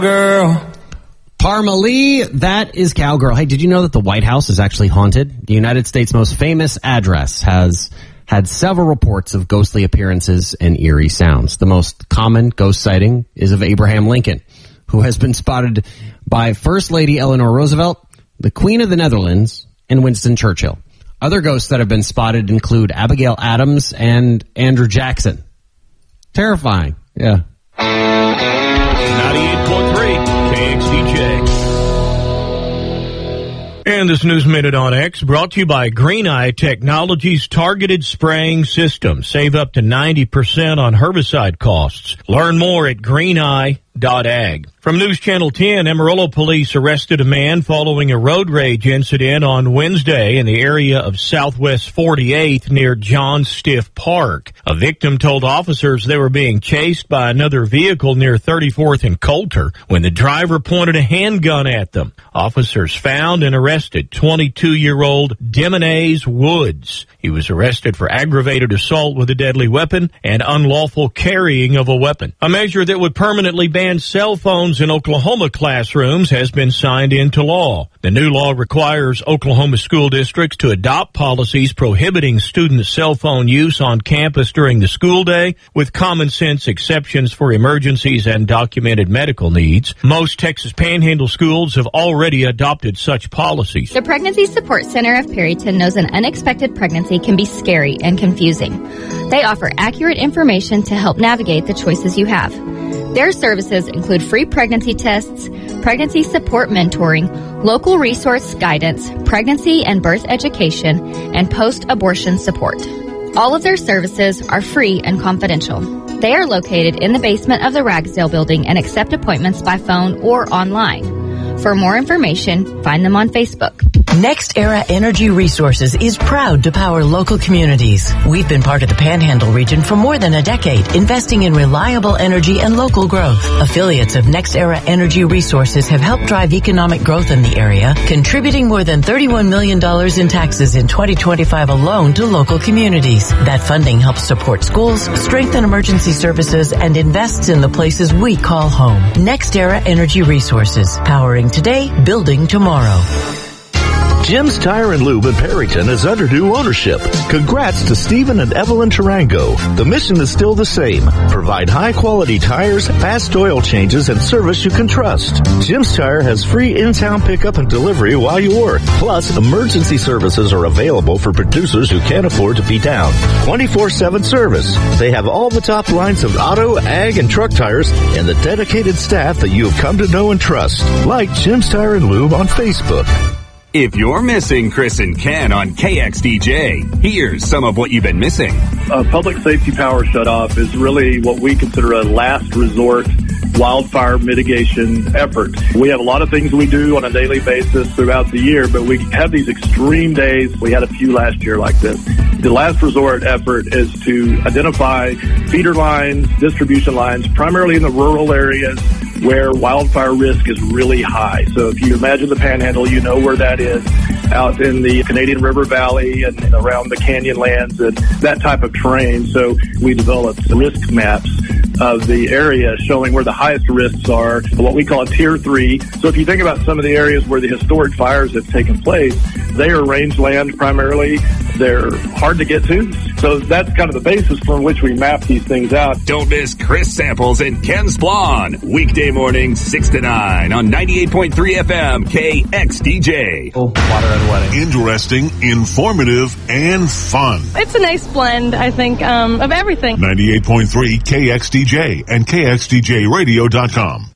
Girl. Parmalee, that is Cowgirl. Hey, did you know that the White House is actually haunted? The United States' most famous address has had several reports of ghostly appearances and eerie sounds. The most common ghost sighting is of Abraham Lincoln, who has been spotted by First Lady Eleanor Roosevelt, the Queen of the Netherlands, and Winston Churchill. Other ghosts that have been spotted include Abigail Adams and Andrew Jackson. Terrifying, yeah. 98.3 KXDJ. And this News Minute on X brought to you by Green Eye Technologies Targeted Spraying System. Save up to 90% on herbicide costs. Learn more at greeneye.ag. From News Channel 10, Amarillo police arrested a man following a road rage incident on Wednesday in the area of Southwest 48th near John Stiff Park. A victim told officers they were being chased by another vehicle near 34th and Coulter when the driver pointed a handgun at them. Officers found and arrested 22-year-old Demonays Woods. He was arrested for aggravated assault with a deadly weapon and unlawful carrying of a weapon. A measure that would permanently ban cell phones in Oklahoma classrooms has been signed into law. The new law requires Oklahoma school districts to adopt policies prohibiting student cell phone use on campus during the school day, with common sense exceptions for emergencies and documented medical needs. Most Texas Panhandle schools have already adopted such policies. The Pregnancy Support Center of Perryton knows an unexpected pregnancy can be scary and confusing. They offer accurate information to help navigate the choices you have. Their services include free pregnancy tests, pregnancy support mentoring, local resource guidance, pregnancy and birth education, and post-abortion support. All of their services are free and confidential. They are located in the basement of the Ragsdale building and accept appointments by phone or online. For more information, find them on Facebook. NextEra Energy Resources is proud to power local communities. We've been part of the Panhandle region for more than a decade, investing in reliable energy and local growth. Affiliates of NextEra Energy Resources have helped drive economic growth in the area, contributing more than $31 million in taxes in 2025 alone to local communities. That funding helps support schools, strengthen emergency services, and invests in the places we call home. NextEra Energy Resources, powering today, building tomorrow. Jim's Tire and Lube in Perryton is under new ownership. Congrats to Stephen and Evelyn Tarango. The mission is still the same. Provide high-quality tires, fast oil changes, and service you can trust. Jim's Tire has free in-town pickup and delivery while you work. Plus, emergency services are available for producers who can't afford to be down. 24/7 service. They have all the top lines of auto, ag, and truck tires and the dedicated staff that you have come to know and trust. Like Jim's Tire and Lube on Facebook. If you're missing Chris and Ken on KXDJ, here's some of what you've been missing. A public safety power shutoff is really what we consider a last resort wildfire mitigation effort. We have a lot of things we do on a daily basis throughout the year, but we have these extreme days. We had a few last year like this. The last resort effort is to identify feeder lines, distribution lines, primarily in the rural areas where wildfire risk is really high. So if you imagine the Panhandle, you know where that is, out in the Canadian River Valley and around the canyon lands and that type of terrain. So we developed risk maps of the area showing where the highest risks are, what we call a tier 3. So if you think about some of the areas where the historic fires have taken place, they are rangeland primarily. They're hard to get to. So that's kind of the basis from which we map these things out. Don't miss Chris Samples and Ken Splon. Weekday morning, 6 to 9 on 98.3 FM KXDJ. Water at a wedding. Interesting, informative, and fun. It's a nice blend, I think, of everything. 98.3 KXDJ and KXDJRadio.com.